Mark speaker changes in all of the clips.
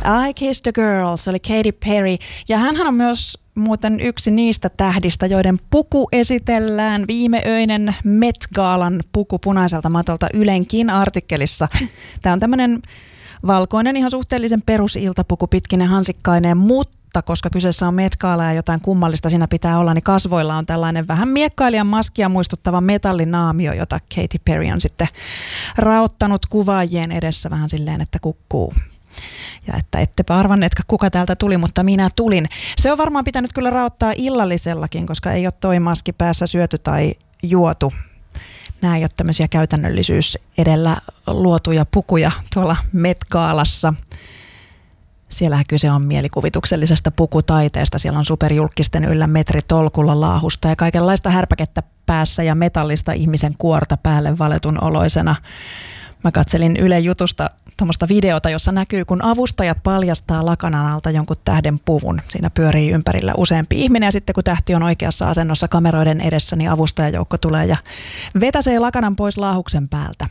Speaker 1: I Kissed a Girl, se oli Katy Perry. Ja hänhän on myös muuten yksi niistä tähdistä, joiden puku esitellään viimeöinen Met Galan puku punaiselta matolta Ylenkin artikkelissa. Tämä on tämmöinen valkoinen, ihan suhteellisen perusiltapuku pitkinen hansikkaineen, mutta koska kyseessä on Met Gala ja jotain kummallista siinä pitää olla, niin kasvoilla on tällainen vähän miekkailijan maskia muistuttava metallinaamio, jota Katy Perry on sitten raottanut kuvaajien edessä vähän silleen, että kukkuu. Ja että ettepä arvanneetko, kuka täältä tuli, mutta minä tulin. Se on varmaan pitänyt kyllä raottaa illallisellakin, koska ei ole toi maski päässä syöty tai juotu. Nämä ei ole tämmöisiä käytännöllisyys edellä luotuja pukuja tuolla Met Galassa. Siellähän kyse on mielikuvituksellisesta pukutaiteesta. Siellä on superjulkisten yllä metritolkulla laahusta ja kaikenlaista härpäkettä päässä ja metallista ihmisen kuorta päälle valetun oloisena. Mä katselin Yle Jutusta tuommoista videota, jossa näkyy, kun avustajat paljastaa lakanan alta jonkun tähden puvun. Siinä pyörii ympärillä useampi ihminen ja sitten kun tähti on oikeassa asennossa kameroiden edessä, niin avustajajoukko tulee ja vetäsee lakanan pois laahuksen päältä.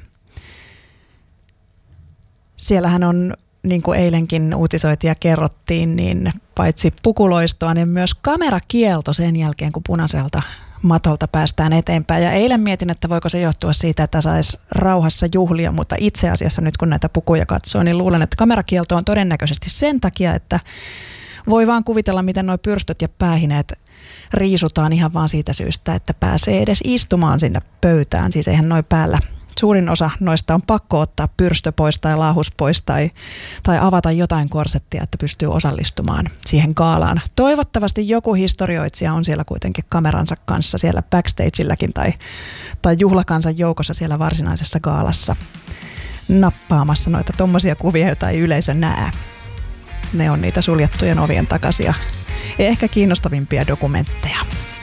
Speaker 1: Siellähän on, niin kuin eilenkin uutisoitiin ja kerrottiin, niin paitsi pukuloistoa, niin myös kamerakielto sen jälkeen, kun punaiselta matolta päästään eteenpäin. Ja eilen mietin, että voiko se johtua siitä, että saisi rauhassa juhlia, mutta itse asiassa nyt kun näitä pukuja katsoo, niin luulen, että kamerakielto on todennäköisesti sen takia, että voi vaan kuvitella, miten nuo pyrstöt ja päähineet riisutaan ihan vaan siitä syystä, että pääsee edes istumaan sinne pöytään. Siis eihän noi päällä. Suurin osa noista on pakko ottaa pyrstö pois tai laahus pois tai avata jotain korsettia, että pystyy osallistumaan siihen gaalaan. Toivottavasti joku historioitsija on siellä kuitenkin kameransa kanssa siellä backstageilläkin tai juhlakansan joukossa siellä varsinaisessa gaalassa nappaamassa noita tommosia kuvia, joita ei yleisö näe. Ne on niitä suljettujen ovien takaisia ja ehkä kiinnostavimpia dokumentteja.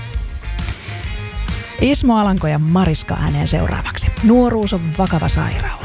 Speaker 1: Ismo Alanko ja Mariska ääneen seuraavaksi. Nuoruus on vakava sairaus.